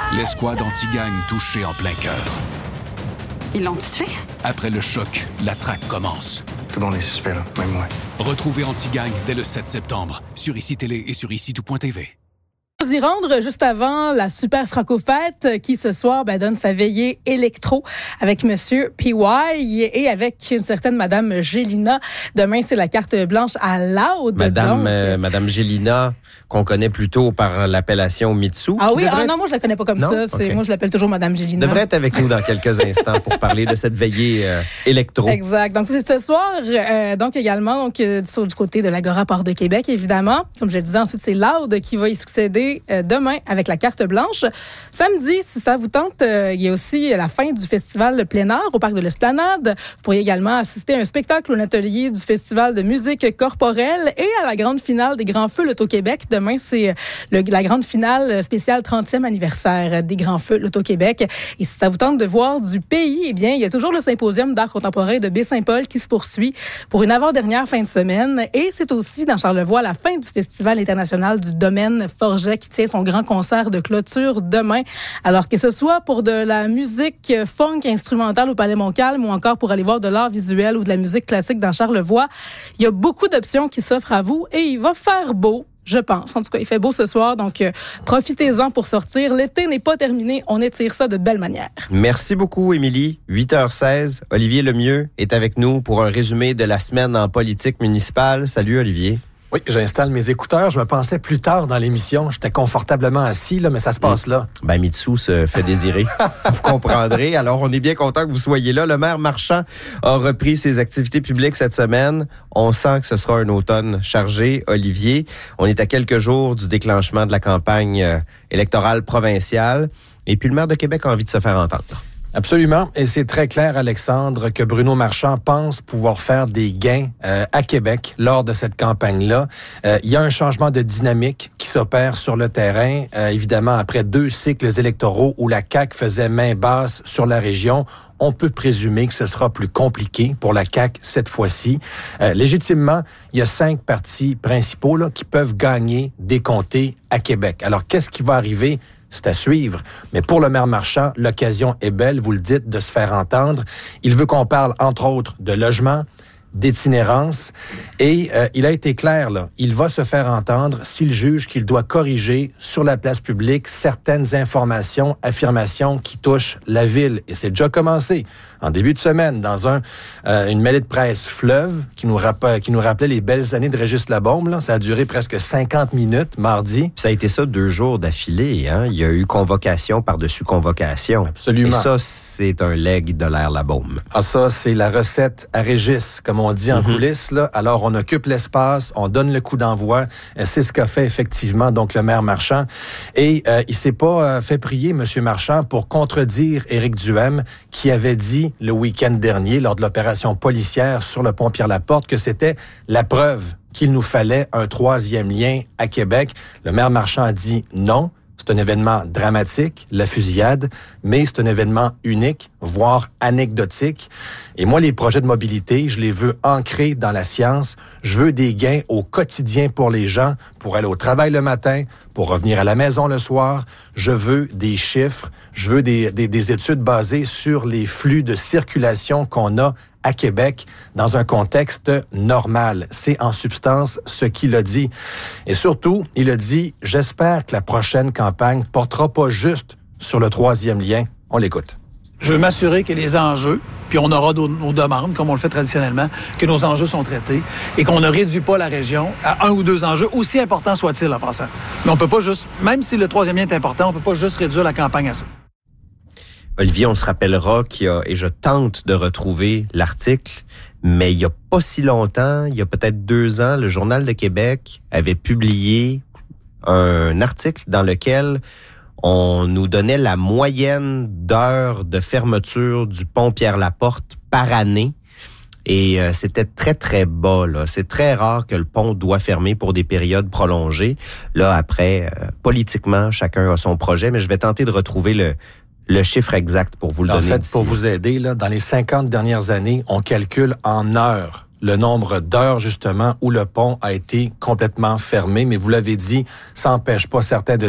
L'escouade anti-gang touchée en plein cœur. Ils l'ont tué? Après le choc, la traque commence. Tout le monde est suspect, là, même moi. Retrouvez Anti-Gang dès le 7 septembre sur ICI Télé et sur ICI-tout.tv. Nous y rendre juste avant la Super Franco-Fête qui, ce soir, donne sa veillée électro avec Monsieur PY et avec une certaine Madame Gélina. Demain, c'est la carte blanche à Loud. Madame Gélina, qu'on connaît plutôt par l'appellation Mitsou. Ah oui? Non, moi, je la connais pas comme ça. Okay. Moi, je l'appelle toujours Madame Gélina. Devrait être avec nous dans quelques instants pour parler de cette veillée électro. Exact. Donc, c'est ce soir, donc également du côté de l'Agora Port de Québec, évidemment. Comme je le disais, ensuite, c'est Loud qui va y succéder demain avec la carte blanche. Samedi, si ça vous tente, il y a aussi la fin du festival plein air au Parc de l'Esplanade. Vous pourriez également assister à un spectacle ou un atelier du festival de musique corporelle et à la grande finale des Grands Feux Loto-Québec. Demain, c'est la grande finale spéciale 30e anniversaire des Grands Feux Loto-Québec. Et si ça vous tente de voir du pays, eh bien, il y a toujours le symposium d'art contemporain de Baie-Saint-Paul qui se poursuit pour une avant-dernière fin de semaine. Et c'est aussi dans Charlevoix la fin du Festival international du domaine Forget qui tient son grand concert de clôture demain. Alors que ce soit pour de la musique funk instrumentale au Palais Montcalm ou encore pour aller voir de l'art visuel ou de la musique classique dans Charlevoix, il y a beaucoup d'options qui s'offrent à vous et il va faire beau. Je pense. En tout cas, il fait beau ce soir, donc profitez-en pour sortir. L'été n'est pas terminé. On étire ça de belle manière. Merci beaucoup, Émilie. 8h16. Olivier Lemieux est avec nous pour un résumé de la semaine en politique municipale. Salut, Olivier. Oui, j'installe mes écouteurs. Je me pensais plus tard dans l'émission. J'étais confortablement assis, là, mais ça se passe là. Mitsou se fait désirer. Vous comprendrez. Alors, on est bien content que vous soyez là. Le maire Marchand a repris ses activités publiques cette semaine. On sent que ce sera un automne chargé. Olivier, on est à quelques jours du déclenchement de la campagne électorale provinciale. Et puis, le maire de Québec a envie de se faire entendre. Absolument. Et c'est très clair, Alexandre, que Bruno Marchand pense pouvoir faire des gains à Québec lors de cette campagne-là. Il y a un changement de dynamique qui s'opère sur le terrain. Évidemment, après 2 cycles électoraux où la CAQ faisait main basse sur la région, on peut présumer que ce sera plus compliqué pour la CAQ cette fois-ci. Légitimement, il y a 5 partis principaux là, qui peuvent gagner des comtés à Québec. Alors, qu'est-ce qui va arriver? C'est à suivre. Mais pour le maire Marchand, l'occasion est belle, vous le dites, de se faire entendre. Il veut qu'on parle, entre autres, de logement, d'itinérance. Et il a été clair, là, il va se faire entendre s'il juge qu'il doit corriger sur la place publique certaines informations, affirmations qui touchent la ville. Et c'est déjà commencé. En début de semaine, dans une mêlée de presse fleuve qui nous rappelait les belles années de Régis Labaume. Là. Ça a duré presque 50 minutes mardi. Ça a été ça 2 jours d'affilée. Hein? Il y a eu convocation par-dessus convocation. Absolument. Et ça, c'est un legs de l'ère Labaume. Ah, ça, c'est la recette à Régis, comme on dit en coulisses. Là. Alors, on occupe l'espace, on donne le coup d'envoi. C'est ce qu'a fait effectivement donc le maire Marchand. Et il s'est pas fait prier, M. Marchand, pour contredire Éric Duhem, qui avait dit le week-end dernier, lors de l'opération policière sur le pont Pierre-Laporte, que c'était la preuve qu'il nous fallait un 3e lien à Québec. Le maire Marchand a dit non. C'est un événement dramatique, la fusillade, mais c'est un événement unique, voire anecdotique. Et moi, les projets de mobilité, je les veux ancrés dans la science. Je veux des gains au quotidien pour les gens, pour aller au travail le matin, pour revenir à la maison le soir. Je veux des chiffres, je veux des études basées sur les flux de circulation qu'on a à Québec dans un contexte normal. C'est en substance ce qu'il a dit. Et surtout, il a dit, j'espère que la prochaine campagne portera pas juste sur le 3e lien. On l'écoute. Je veux m'assurer que les enjeux, puis on aura nos demandes, comme on le fait traditionnellement, que nos enjeux sont traités et qu'on ne réduit pas la région à 1 ou 2 enjeux, aussi importants soient-ils en passant. Mais on peut pas juste, même si le 3e lien est important, on peut pas juste réduire la campagne à ça. Olivier, on se rappellera et je tente de retrouver l'article, mais il n'y a pas si longtemps, il y a peut-être 2 ans, le Journal de Québec avait publié un article dans lequel on nous donnait la moyenne d'heures de fermeture du pont Pierre-Laporte par année. Et c'était très, très bas. Là. C'est très rare que le pont doit fermer pour des périodes prolongées. Là, après, politiquement, chacun a son projet, mais je vais tenter de retrouver le chiffre exact pour vous le donner. En fait, pour vous aider, là, dans les 50 dernières années, on calcule en heures le nombre d'heures, justement, où le pont a été complètement fermé. Mais vous l'avez dit, ça n'empêche pas certains de